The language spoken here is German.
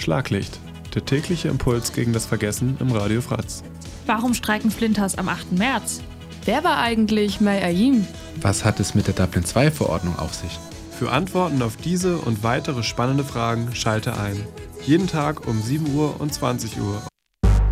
Schlaglicht, der tägliche Impuls gegen das Vergessen im Radio Fratz. Warum streiken Flinters am 8. März? Wer war eigentlich May Ayim? Was hat es mit der Dublin II-Verordnung auf sich? Für Antworten auf diese und weitere spannende Fragen schalte ein. Jeden Tag um 7 Uhr und 20 Uhr